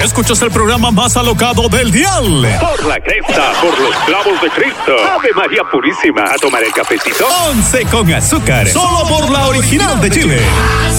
Escuchas el programa más alocado del dial. Por la cresta, por los clavos de Cristo. Ave María Purísima. A tomar el cafecito. 11 con azúcar. Solo por la original de Chile.